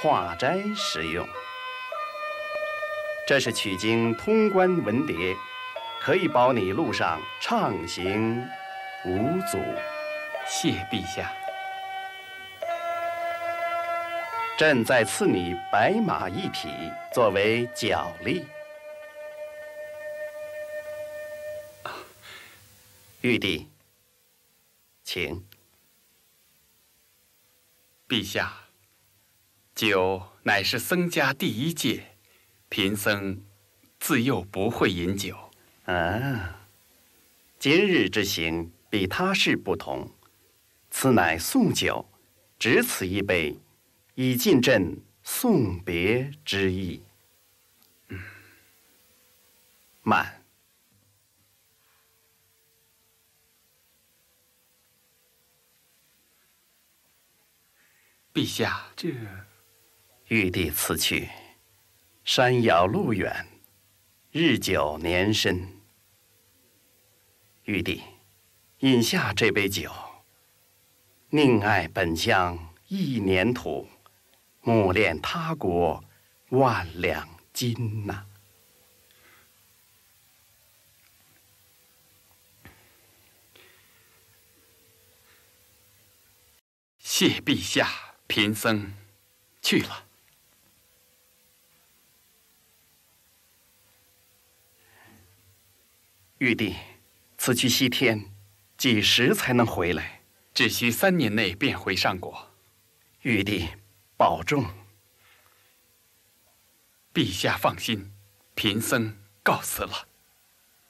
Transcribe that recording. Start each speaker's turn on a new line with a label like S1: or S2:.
S1: 化斋食用。这是取经通关文牒，可以保你路上畅行无阻。
S2: 谢陛下。
S1: 朕再赐你白马1匹，作为脚力。玉帝，请。
S2: 陛下，酒乃是僧家第一戒，贫僧自幼不会饮酒。
S1: 啊，今日之行比他事不同，此乃送酒，只此一杯，以尽朕送别之意。慢。
S2: 陛下，这
S1: 玉帝此去，山遥路远，日久年深。玉帝，饮下这杯酒，宁爱本乡一年土，莫恋他国万两金呐。
S2: 谢陛下，贫僧去了。
S1: 玉帝，此去西天，几时才能回来？
S2: 只需3年内便回上国。
S1: 玉帝，保重。
S2: 陛下放心，贫僧告辞了。